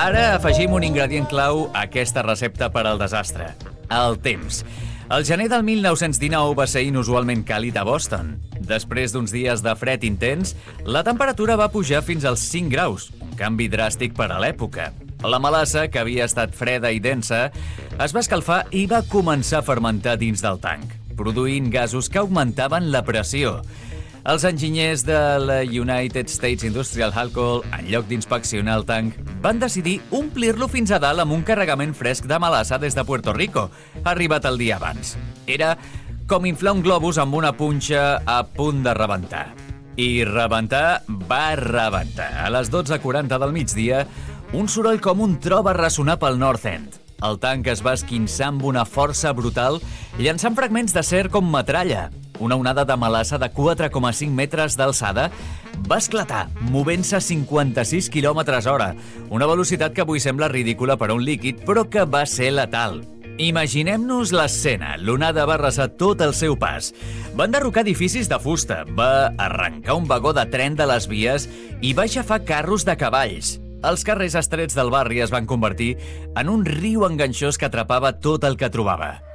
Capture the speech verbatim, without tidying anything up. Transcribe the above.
Ara afegim un ingredient clau a aquesta recepta per al desastre: el temps. El gener del mil nou-cents dinou va ser inusualment càlid a Boston. Després d'uns dies de fred intens, la temperatura va pujar fins als cinc graus, un canvi dràstic per a l'època. La melassa, que havia estat freda i densa, es va escalfar i va començar a fermentar dins del tanc, produint gasos que augmentaven la pressió. Els enginyers de la United States Industrial Alcohol, en lloc d'inspeccionar el tanc, van decidir omplir-lo fins a dalt amb un carregament fresc de melassa des de Puerto Rico, arribat el dia abans. Era com inflar un globus amb una punxa a punt de rebentar. I rebentar va rebentar. A les dotze quaranta del migdia, un soroll com un tro va ressonar pel North End. El tanc es va esquinçar amb una força brutal, llançant fragments d'acer com metralla. Una onada de melassa de quatre coma cinc metres d'alçada va esclatar, movent-se a cinquanta-sis quilòmetres hora, una velocitat que avui sembla ridícula per a un líquid, però que va ser letal. Imaginem-nos l'escena. L'onada va arrasar tot el seu pas. Va enderrocar edificis de fusta, va arrencar un vagó de tren de les vies i va aixafar carros de cavalls. Els carrers estrets del barri es van convertir en un riu enganxós que atrapava tot el que trobava.